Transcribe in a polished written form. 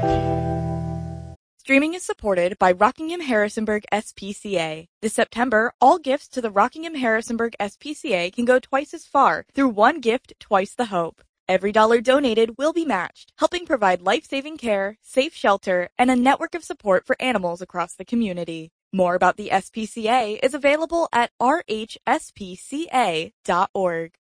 Streaming is supported by Rockingham Harrisonburg SPCA. This September, all gifts to the Rockingham Harrisonburg SPCA can go twice as far through one gift, twice the hope. Every dollar donated will be matched, helping provide life-saving care, safe shelter, and a network of support for animals across the community. More about the SPCA is available at rhspca.org.